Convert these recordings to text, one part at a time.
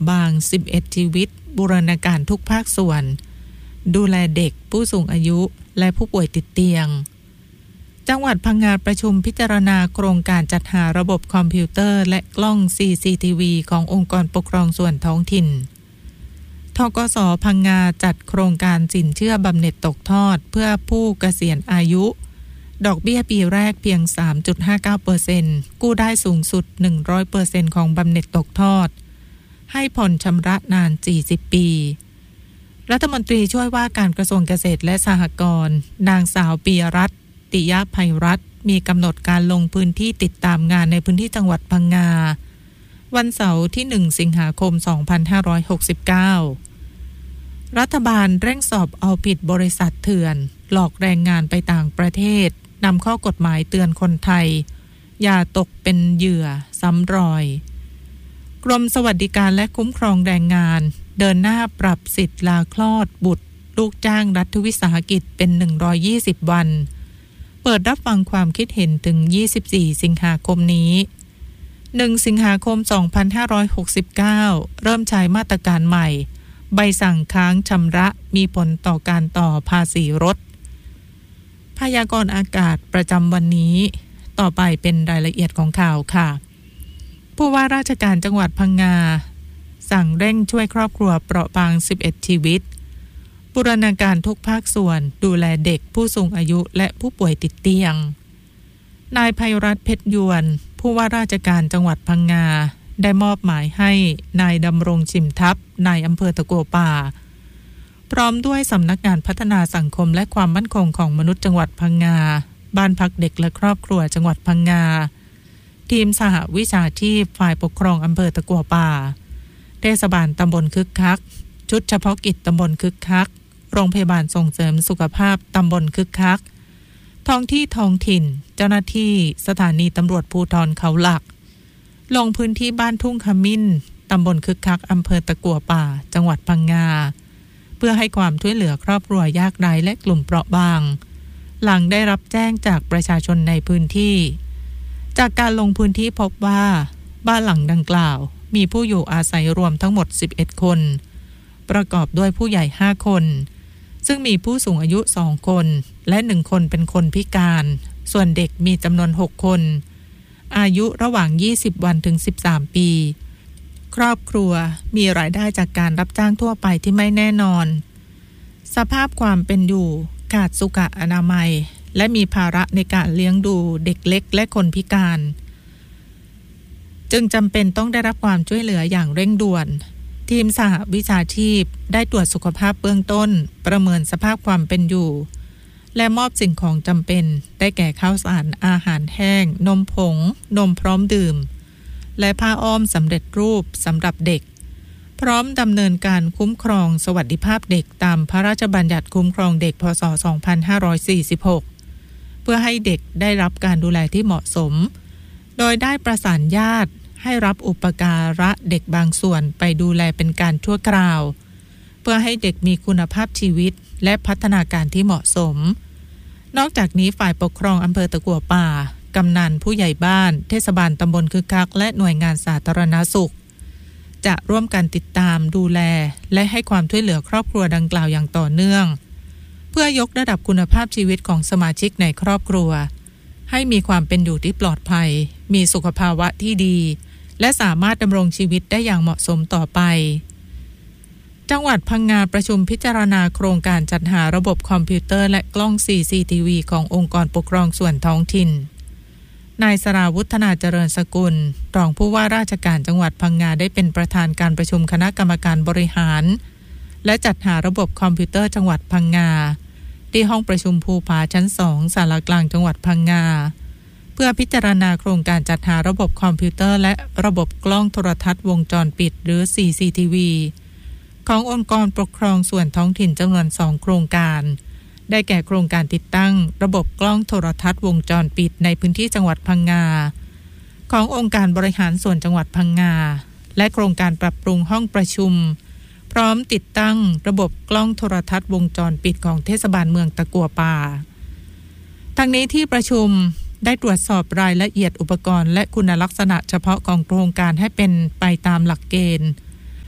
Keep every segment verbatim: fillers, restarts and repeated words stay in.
บางสิบเอ็ดชีวิตบูรณาการทุกภาคส่วนดูแลเด็กผู้สูงอายุและผู้ป่วยติดเตียงจังหวัดพังงาประชุมพิจารณาโครงการจัดหาระบบคอมพิวเตอร์และกล้อง ซี ซี ที วี ขององค์กรปกครองส่วนท้องถิ่นธกส.พังงาจัดโครงการสินเชื่อบำเหน็จตกทอดเพื่อผู้เกษียณอายุดอกเบี้ยปีแรกเพียง สามจุดห้าเก้าเปอร์เซ็นต์ กู้ได้สูงสุด หนึ่งร้อยเปอร์เซ็นต์ ของบำเหน็จตกทอดให้ผ่อนชำระนาน สี่สิบ ปีรัฐมนตรีช่วยว่าการกระทรวงเกษตรและสหกรณ์นางสาวปียรัตน์ติยไพรัตน์มีกำหนดการลงพื้นที่ติดตามงานในพื้นที่จังหวัดพังงาวันเสาร์ที่หนึ่งสิงหาคมสองพันห้าร้อยหกสิบเก้ารัฐบาลเร่งสอบเอาผิดบริษัทเถื่อนหลอกแรงงานไปต่างประเทศนำข้อกฎหมายเตือนคนไทยอย่าตกเป็นเหยื่อซ้ำรอยกรมสวัสดิการและคุ้มครองแรงงานเดินหน้าปรับสิทธิ์ลาคลอดบุตรลูกจ้างรัฐวิสาหกิจเป็นหนึ่งร้อยยี่สิบวันเปิดรับฟังความคิดเห็นถึงยี่สิบสี่สิงหาคมนี้หนึ่งสิงหาคมสองพันห้าร้อยหกสิบเก้าเริ่มใช้มาตรการใหม่ใบสั่งค้างชำระมีผลต่อการต่อภาษีรถพยากรณ์อากาศประจำวันนี้ต่อไปเป็นรายละเอียดของข่าวค่ะผู้ว่าราชการจังหวัดพังงาสั่งเร่งช่วยครอบครัวเปราะบางสิบเอ็ดชีวิตบูรณาการทุกภาคส่วนดูแลเด็กผู้สูงอายุและผู้ป่วยติดเตียงนายไพรัตน์เพชรยวนผู้ว่าราชการจังหวัดพังงาได้มอบหมายให้นายดำรงชิมทัพนายอำเภอตะกัวป่าพร้อมด้วยสำนักงานพัฒนาสังคมและความมั่นคงของมนุษย์จังหวัดพังงาบ้านพักเด็กและครอบครัวจังหวัดพังงาทีมสหวิชาชีพฝ่ายปกครองอำเภอตะกัวป่าเทศบาลตำบลคึกคักชุดเฉพาะกิจตำบลคึกคักโรงพยาบาลส่งเสริมสุขภาพตำบลคึกคักท้องที่ท้องถิ่นเจ้าหน้าที่สถานีตำรวจภูธรเขาหลักลงพื้นที่บ้านทุ่งขมิ้นตำบลคึกคักอำเภอตะกัวป่าจังหวัดพังงาเพื่อให้ความช่วยเหลือครอบครัวยากไร้และกลุ่มเปราะบางหลังได้รับแจ้งจากประชาชนในพื้นที่จากการลงพื้นที่พบว่าบ้านหลังดังกล่าวมีผู้อยู่อาศัยรวมทั้งหมดสิบเอ็ดคนประกอบด้วยผู้ใหญ่ห้าคนซึ่งมีผู้สูงอายุสองคนและหนึ่งคนเป็นคนพิการส่วนเด็กมีจำนวนหกคนอายุระหว่างยี่สิบวันถึงสิบสามปีครอบครัวมีรายได้จากการรับจ้างทั่วไปที่ไม่แน่นอนสภาพความเป็นอยู่ขาดสุขอนามัยและมีภาระในการเลี้ยงดูเด็กเล็กและคนพิการจึงจำเป็นต้องได้รับความช่วยเหลืออย่างเร่งด่วนทีมสหวิชาชีพได้ตรวจสุขภาพเบื้องต้นประเมินสภาพความเป็นอยู่และมอบสิ่งของจำเป็นได้แก่ข้าวสารอาหารแห้งนมผงนมพร้อมดื่มและผ้าอ้อมสำเร็จรูปสำหรับเด็กพร้อมดำเนินการคุ้มครองสวัสดิภาพเด็กตามพระราชบัญญัติคุ้มครองเด็กพ.ศ. สองพันห้าร้อยสี่สิบหกเพื่อให้เด็กได้รับการดูแลที่เหมาะสมโดยได้ประสานญาติให้รับอุปการะเด็กบางส่วนไปดูแลเป็นการชั่วคราวเพื่อให้เด็กมีคุณภาพชีวิตและพัฒนาการที่เหมาะสมนอกจากนี้ฝ่ายปกครองอำเภอตะกัวป่ากำนันผู้ใหญ่บ้านเทศบาลตำบลคึกคักและหน่วยงานสาธารณสุขจะร่วมกันติดตามดูแลและให้ความช่วยเหลือครอบครัวดังกล่าวอย่างต่อเนื่องเพื่อยกระดับคุณภาพชีวิตของสมาชิกในครอบครัวให้มีความเป็นอยู่ที่ปลอดภัยมีสุขภาวะที่ดีและสามารถดำรงชีวิตได้อย่างเหมาะสมต่อไปจังหวัดพังงาประชุมพิจารณาโครงการจัดหาระบบคอมพิวเตอร์และกล้อง ซี ซี ที วี ขององค์กรปกครองส่วนท้องถิ่นนายสราวุฒนาเจริญสกุลรองผู้ว่าราชการจังหวัดพังงาได้เป็นประธานการประชุมคณะกรรมการบริหารและจัดหาระบบคอมพิวเตอร์จังหวัดพังงาที่ห้องประชุมภูผาชั้นสองศาลากลางจังหวัดพังงาเพื่อพิจารณาโครงการจัดหาระบบคอมพิวเตอร์และระบบกล้องโทรทัศน์วงจรปิดหรือ ซี ซี ที วี ขององค์กรปกครองส่วนท้องถิ่นจำนวนสองโครงการได้แก่โครงการติดตั้งระบบกล้องโทรทัศน์วงจรปิดในพื้นที่จังหวัดพังงาขององค์การบริหารส่วนจังหวัดพังงาและโครงการปรับปรุงห้องประชุมพร้อมติดตั้งระบบกล้องโทรทัศน์วงจรปิดของเทศบาลเมืองตะกัวป่าทั้งนี้ที่ประชุมได้ตรวจสอบรายละเอียดอุปกรณ์และคุณลักษณะเฉพาะของโครงการให้เป็นไปตามหลักเกณฑ์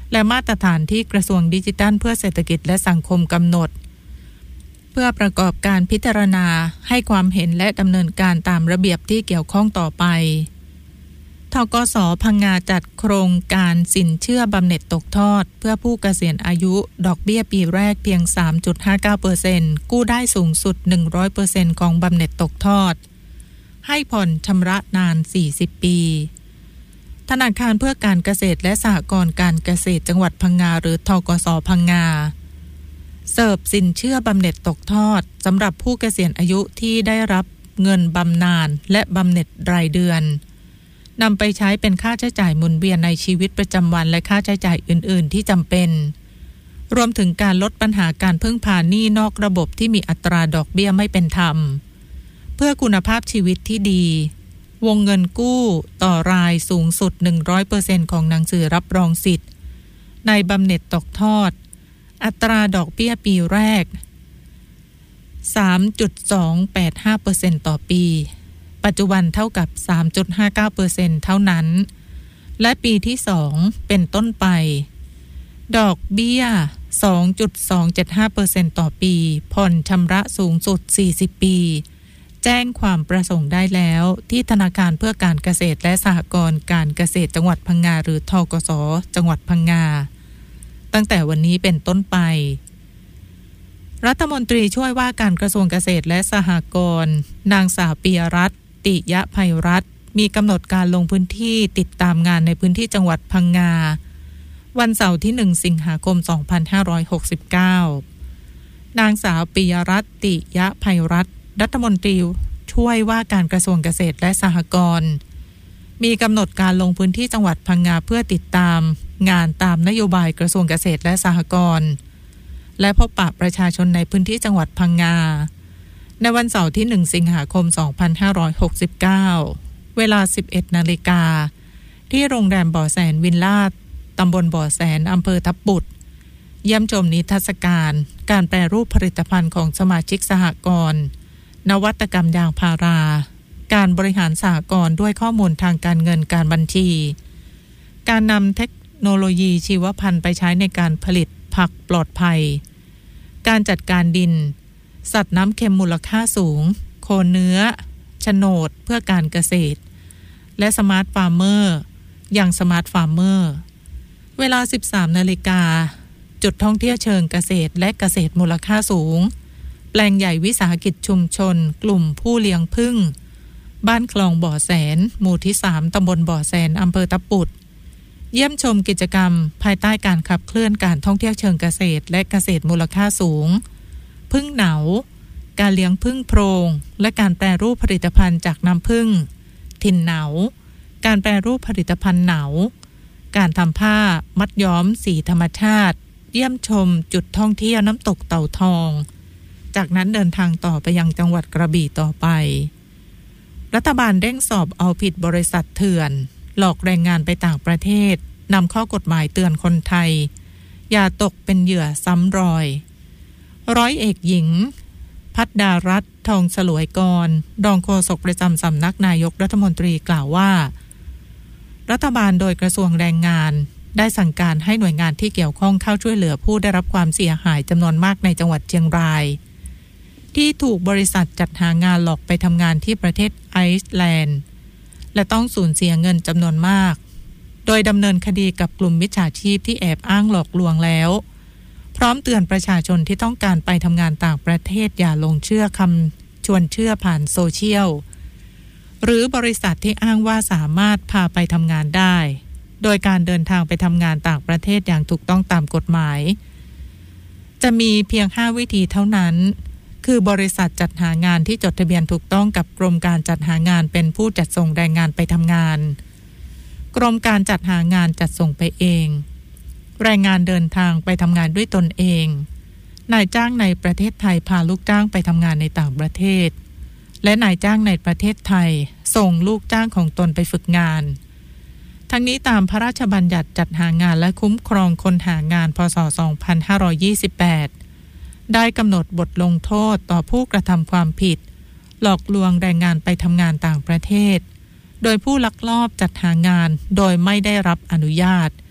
และมาตรฐานที่กระทรวงดิจิทัลเพื่อเศรษฐกิจและสังคมกำหนดเพื่อประกอบการพิจารณาให้ความเห็นและดำเนินการตามระเบียบที่เกี่ยวข้องต่อไปธกส.พังงาจัดโครงการสินเชื่อบำเหน็จตกทอดเพื่อผู้เกษียณอายุดอกเบี้ยปีแรกเพียง สามจุดห้าเก้าเปอร์เซ็นต์ กู้ได้สูงสุด หนึ่งร้อยเปอร์เซ็นต์ ของบำเหน็จตกทอดให้ผ่อนชำระนาน สี่สิบ ปีธนาคารเพื่อการเกษตรและสหกรณ์การเกษตรจังหวัดพังงาหรือธกส.พังงาเสิร์ฟสินเชื่อบำเหน็จตกทอดสำหรับผู้เกษียณอายุที่ได้รับเงินบำนาญและบำเหน็จรายเดือนนำไปใช้เป็นค่าใช้จ่ายหมุนเวียนในชีวิตประจำวันและค่าใช้จ่ายอื่นๆที่จำเป็นรวมถึงการลดปัญหาการพึ่งพาหนี้นอกระบบที่มีอัตราดอกเบี้ยไม่เป็นธรรมเพื่อคุณภาพชีวิตที่ดีวงเงินกู้ต่อรายสูงสุด หนึ่งร้อยเปอร์เซ็นต์ ของหนังสือรับรองสิทธิ์ในบำเหน็จตกทอดอัตราดอกเบี้ยปีแรก สามจุดสองแปดห้าเปอร์เซ็นต์ ต่อปีปัจจุบันเท่ากับ สามจุดห้าเก้าเปอร์เซ็นต์ เท่านั้นและปีที่สองเป็นต้นไปดอกเบี้ย สองจุดสองเจ็ดห้าเปอร์เซ็นต์ ต่อปีผ่อนชำระสูงสุดสี่สิบปีแจ้งความประสงค์ได้แล้วที่ธนาคารเพื่อการเกษตรและสหกรณ์การเกษตรจังหวัดพังงาหรือธกส.จังหวัดพังงาตั้งแต่วันนี้เป็นต้นไปรัฐมนตรีช่วยว่าการกระทรวงเกษตรและสหกรณ์นางสาวปิยรัตน์ติยะไพรัตน์มีกำหนดการลงพื้นที่ติดตามงานในพื้นที่จังหวัดพังงาวันเสาร์ที่หนึ่งสิงหาคมสองพันห้าร้อยหกสิบเก้านางสาวปิยรัตน์ติยะไพรัตน์รัฐมนตรีช่วยว่าการกระทรวงเกษตรและสหกรณ์มีกำหนดการลงพื้นที่จังหวัดพังงาเพื่อติดตามงานตามนโยบายกระทรวงเกษตรและสหกรณ์และพบปะประชาชนในพื้นที่จังหวัดพังงาในวันเสาร์ที่หนึ่งสิงหาคมสองพันห้าร้อยหกสิบเก้าเวลา สิบเอ็ดนาฬิกาที่โรงแรมบ่อแสนวิลล่าตำบลบ่อแสนอำเภอทับบุตรเยี่ยมชมนิทรรศการการแปรรูปผลิตภัณฑ์ของสมาชิกสหกรณ์นวัตกรรมยางพาราการบริหารสหกรณ์ด้วยข้อมูลทางการเงินการบัญชีการนำเทคโนโลยีชีวพันธุ์ไปใช้ในการผลิตผักปลอดภัยการจัดการดินสัตว์น้ำเค็มมูลค่าสูงโคเนื้อโฉนดเพื่อการเกษตรและสมาร์ทฟาร์มเมอร์อย่างสมาร์ทฟาร์มเมอร์เวลา สิบสามนาฬิกาจุดท่องเที่ยวเชิงเกษตรและเกษตรมูลค่าสูงแปลงใหญ่วิสาหกิจชุมชนกลุ่มผู้เลี้ยงผึ้งบ้านคลองบ่อแสนหมู่ที่สามตำบลบ่อแสนอำเภอตะปุดเยี่ยมชมกิจกรรมภายใต้การขับเคลื่อนการท่องเที่ยวเชิงเกษตรและเกษตรมูลค่าสูงผึ้งเหนาการเลี้ยงผึ้งโพรงและการแปรรูปผลิตภัณฑ์จากน้ำผึ้งถิ่นเหนาการแปรรูปผลิตภัณฑ์เหนาการทำผ้ามัดย้อมสีธรรมชาติเยี่ยมชมจุดท่องเที่ยวน้ำตกเต่าทองจากนั้นเดินทางต่อไปยังจังหวัดกระบี่ต่อไปรัฐบาลเร่งสอบเอาผิดบริษัทเถื่อนหลอกแรงงานไปต่างประเทศนำข้อกฎหมายเตือนคนไทยอย่าตกเป็นเหยื่อซ้ำรอยร้อยเอกหญิงภัทรดารัตน์ทองฉลวยกรรองโฆษกประจำสำนักนายกรัฐมนตรีกล่าวว่ารัฐบาลโดยกระทรวงแรงงานได้สั่งการให้หน่วยงานที่เกี่ยวข้องเข้าช่วยเหลือผู้ได้รับความเสียหายจำนวนมากในจังหวัดเชียงรายที่ถูกบริษัทจัดหางานหลอกไปทำงานที่ประเทศไอซ์แลนด์และต้องสูญเสียเงินจำนวนมากโดยดำเนินคดีกับกลุ่มมิจฉาชีพที่แอบอ้างหลอกลวงแล้วพร้อมเตือนประชาชนที่ต้องการไปทำงานต่างประเทศอย่าลงเชื่อคำชวนเชื่อผ่านโซเชียลหรือบริษัทที่อ้างว่าสามารถพาไปทำงานได้โดยการเดินทางไปทำงานต่างประเทศอย่างถูกต้องตามกฎหมายจะมีเพียงห้าวิธีเท่านั้นคือบริษัทจัดหางานที่จดทะเบียนถูกต้องกับกรมการจัดหางานเป็นผู้จัดส่งแรงงานไปทำงานกรมการจัดหางานจัดส่งไปเองแรงงานเดินทางไปทำงานด้วยตนเองนายจ้างในประเทศไทยพาลูกจ้างไปทำงานในต่างประเทศและนายจ้างในประเทศไทยส่งลูกจ้างของตนไปฝึกงานทั้งนี้ตามพระราชบัญญัติจัดหางานและคุ้มครองคนหางานพ.ศ. สองพันห้าร้อยยี่สิบแปดได้กำหนดบทลงโทษต่อผู้กระทำความผิดหลอกลวงแรงงานไปทำงานต่างประเทศโดยผู้ลักลอบจัดหางานโดยไม่ได้รับอนุญาต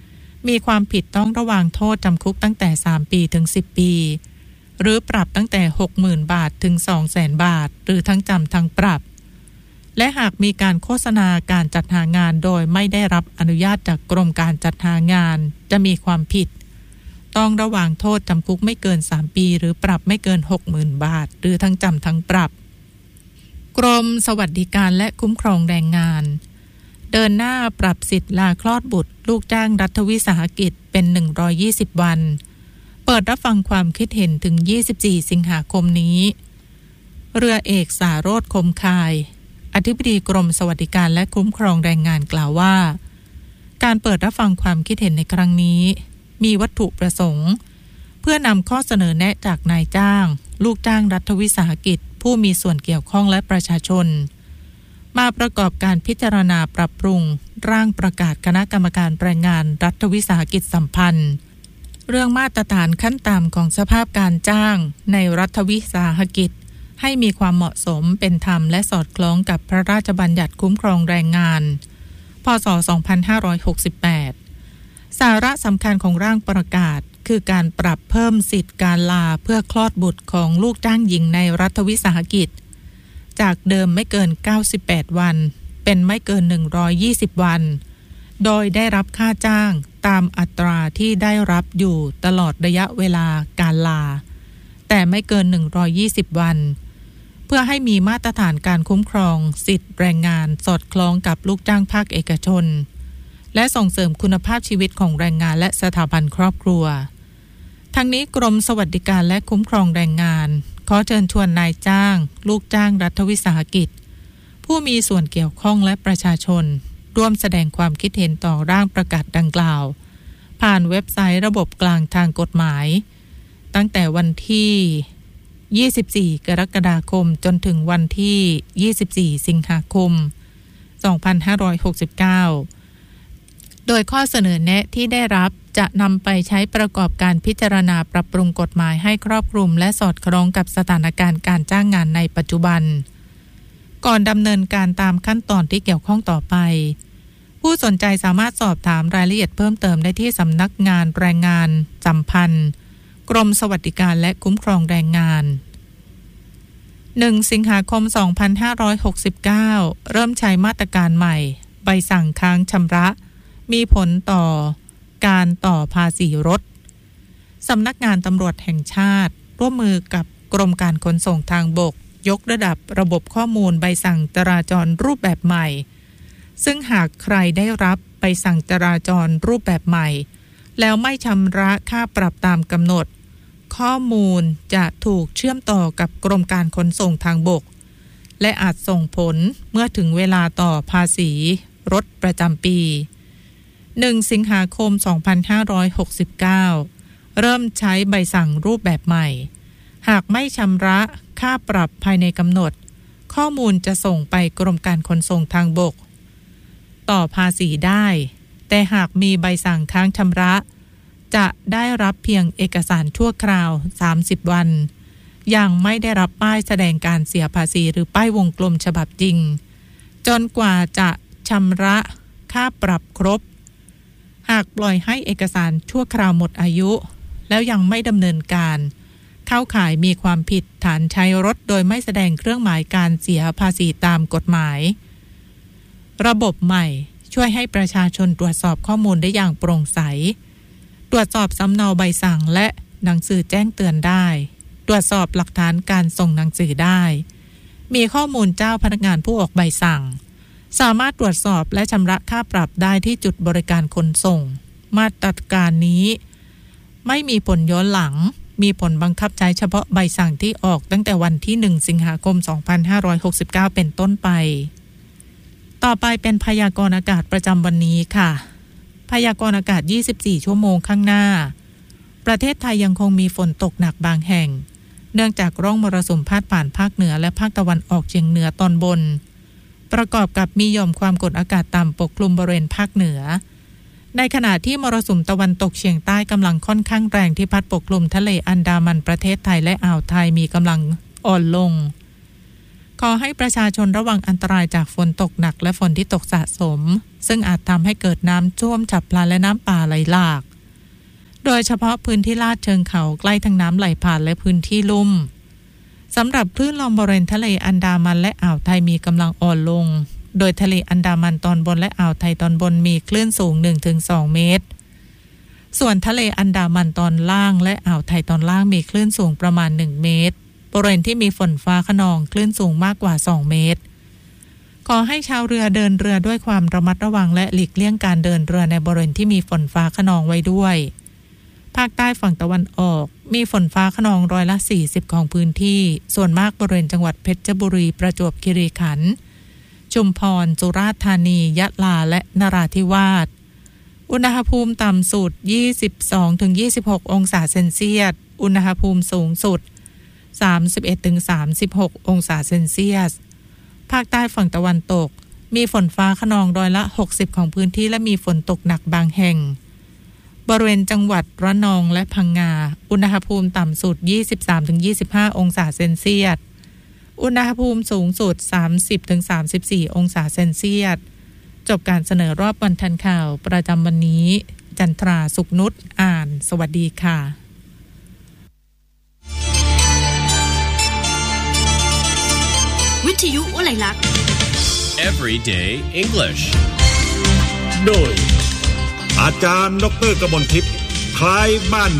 มีความผิดต้องระวางโทษจำคุกตั้งแต่สามปีถึงสิบปีหรือปรับตั้งแต่ หกหมื่น บาทถึง สองแสน บาทหรือทั้งจำทั้งปรับและหากมีการโฆษณาการจัดหางานโดยไม่ได้รับอนุญาตจากกรมการจัดหางานจะมีความผิดต้องระวางโทษจำคุกไม่เกินสามปีหรือปรับไม่เกิน หกหมื่น บาทหรือทั้งจำทั้งปรับกรมสวัสดิการและคุ้มครองแรงงานเดินหน้าปรับสิทธิ์ลาคลอดบุตรลูกจ้างรัฐวิสาหกิจเป็นหนึ่งร้อยยี่สิบวันเปิดรับฟังความคิดเห็นถึงยี่สิบสี่สิงหาคมนี้เรือเอกสาโรจน์คมคายอธิบดีกรมสวัสดิการและคุ้มครองแรงงานกล่าวว่าการเปิดรับฟังความคิดเห็นในครั้งนี้มีวัตถุประสงค์เพื่อนำข้อเสนอแนะจากนายจ้างลูกจ้างรัฐวิสาหกิจผู้มีส่วนเกี่ยวข้องและประชาชนมาประกอบการพิจารณาปรับปรุงร่างประกาศคณะกรรมการแรงงานรัฐวิสาหกิจสัมพันธ์เรื่องมาตรฐานขั้นต่ำของสภาพการจ้างในรัฐวิสาหกิจให้มีความเหมาะสมเป็นธรรมและสอดคล้องกับพระราชบัญญัติคุ้มครองแรงงานพ.ศ. สองพันห้าร้อยหกสิบแปดสาระสำคัญของร่างประกาศคือการปรับเพิ่มสิทธิการลาเพื่อคลอดบุตรของลูกจ้างหญิงในรัฐวิสาหกิจจากเดิมไม่เกินเก้าสิบแปดวันเป็นไม่เกินหนึ่งร้อยยี่สิบวันโดยได้รับค่าจ้างตามอัตราที่ได้รับอยู่ตลอดระยะเวลาการลาแต่ไม่เกินหนึ่งร้อยยี่สิบวันเพื่อให้มีมาตรฐานการคุ้มครองสิทธิแรงงานสอดคล้องกับลูกจ้างภาคเอกชนและส่งเสริมคุณภาพชีวิตของแรงงานและสถาบันครอบครัวทั้งนี้กรมสวัสดิการและคุ้มครองแรงงานขอเชิญชวนนายจ้างลูกจ้างรัฐวิสาหกิจผู้มีส่วนเกี่ยวข้องและประชาชนร่วมแสดงความคิดเห็นต่อร่างประกาศดังกล่าวผ่านเว็บไซต์ระบบกลางทางกฎหมายตั้งแต่วันที่ยี่สิบสี่กรกฎาคมจนถึงวันที่ยี่สิบสี่สิงหาคมสองพันห้าร้อยหกสิบเก้าโดยข้อเสนอแนะที่ได้รับจะนำไปใช้ประกอบการพิจารณาปรับปรุงกฎหมายให้ครอบคลุมและสอดคล้องกับสถานการณ์การจ้างงานในปัจจุบันก่อนดำเนินการตามขั้นตอนที่เกี่ยวข้องต่อไปผู้สนใจสามารถสอบถามรายละเอียดเพิ่มเติมได้ที่สำนักงานแรงงานสัมพันธ์กรมสวัสดิการและคุ้มครองแรงงานหนึ่งสิงหาคมสองพันห้าร้อยหกสิบเก้าเริ่มใช้มาตรการใหม่ใบสั่งค้างชำระมีผลต่อการต่อภาษีรถสำนักงานตำรวจแห่งชาติร่วมมือกับกรมการขนส่งทางบกยกระดับระบบข้อมูลใบสั่งจราจรรูปแบบใหม่ซึ่งหากใครได้รับใบสั่งจราจรรูปแบบใหม่แล้วไม่ชำระค่าปรับตามกำหนดข้อมูลจะถูกเชื่อมต่อกับกรมการขนส่งทางบกและอาจส่งผลเมื่อถึงเวลาต่อภาษีรถประจำปีหนึ่งสิงหาคมสองพันห้าร้อยหกสิบเก้าเริ่มใช้ใบสั่งรูปแบบใหม่หากไม่ชำระค่าปรับภายในกำหนดข้อมูลจะส่งไปกรมการขนส่งทางบกต่อภาษีได้แต่หากมีใบสั่งค้างชำระจะได้รับเพียงเอกสารชั่วคราวสามสิบวันยังไม่ได้รับป้ายแสดงการเสียภาษีหรือป้ายวงกลมฉบับจริงจนกว่าจะชำระค่าปรับครบหากปล่อยให้เอกสารชั่วคราวหมดอายุแล้วยังไม่ดำเนินการเข้าข่ายมีความผิดฐานใช้รถโดยไม่แสดงเครื่องหมายการเสียภาษีตามกฎหมายระบบใหม่ช่วยให้ประชาชนตรวจสอบข้อมูลได้อย่างโปร่งใสตรวจสอบสำเนาใบสั่งและหนังสือแจ้งเตือนได้ตรวจสอบหลักฐานการส่งหนังสือได้มีข้อมูลเจ้าพนักงานผู้ออกใบสั่งสามารถตรวจสอบและชำระค่าปรับได้ที่จุดบริการขนส่งมาตรการนี้ไม่มีผลย้อนหลังมีผลบังคับใช้เฉพาะใบสั่งที่ออกตั้งแต่วันที่หนึ่งสิงหาคมสองพันห้าร้อยหกสิบเก้าเป็นต้นไปต่อไปเป็นพยากรณ์อากาศประจำวันนี้ค่ะพยากรณ์อากาศยี่สิบสี่ชั่วโมงข้างหน้าประเทศไทยยังคงมีฝนตกหนักบางแห่งเนื่องจากร่องมรสุมพาดผ่านภาคเหนือและภาคตะวันออกเฉียงเหนือตอนบนประกอบกับมีหย่อมความกดอากาศต่ำปกคลุมบริเวณภาคเหนือในขณะที่มรสุมตะวันตกเฉียงใต้กำลังค่อนข้างแรงที่พัดปกคลุมทะเลอันดามันประเทศไทยและอ่าวไทยมีกำลังอ่อนลงขอให้ประชาชนระวังอันตรายจากฝนตกหนักและฝนที่ตกสะสมซึ่งอาจทำให้เกิดน้ำท่วมฉับพลันและน้ำป่าไหลหลากโดยเฉพาะพื้นที่ลาดเชิงเขาใกล้ทางน้ำไหลผ่านและพื้นที่ลุ่มสำหรับคลื่นลมบริเวณทะเลอันดามันและอ่าวไทยมีกำลังอ่อนลงโดยทะเลอันดามันตอนบนและอ่าวไทยตอนบนมีคลื่นสูง หนึ่งถึงสอง เมตรส่วนทะเลอันดามันตอนล่างและอ่าวไทยตอนล่างมีคลื่นสูงประมาณหนึ่งเมตรบริเวณที่มีฝนฟ้าคะนองคลื่นสูงมากกว่าสองเมตรขอให้ชาวเรือเดินเรือด้วยความระมัดระวังและหลีกเลี่ยงการเดินเรือในบริเวณที่มีฝนฟ้าคะนองไว้ด้วยภาคใต้ฝั่งตะวันออกมีฝนฟ้าคะนองร้อยละสี่สิบของพื้นที่ส่วนมากบริเวณจังหวัดเพชรบุรีประจวบคีรีขันธ์ชุมพรสุราษฎร์ธานียะลาและนราธิวาสอุณหภูมิต่ำสุด ยี่สิบสองถึงยี่สิบหก องศาเซนเซียสอุณหภูมิสูงสุด สามสิบเอ็ดถึงสามสิบหก องศาเซนเซียสภาคใต้ฝั่งตะวันตกมีฝนฟ้าคะนองร้อยละหกสิบของพื้นที่และมีฝนตกหนักบางแห่งบริเวณจังหวัดระนองและพังงาอุณหภูมิต่ำสุด ยี่สิบสามถึงยี่สิบห้า องศาเซนเซียสอุณหภูมิสูงสุด สามสิบถึงสามสิบสี่ องศาเซนเซียสจบการเสนอรอบวันทันข่าวประจำวันนี้จันทราสุขนุชอ่านสวัสดีค่ะวิทยุวลัยลักษณ์ Everyday English โดยอาจารย์ดร.กมลทิพย์คล้ายบ้าน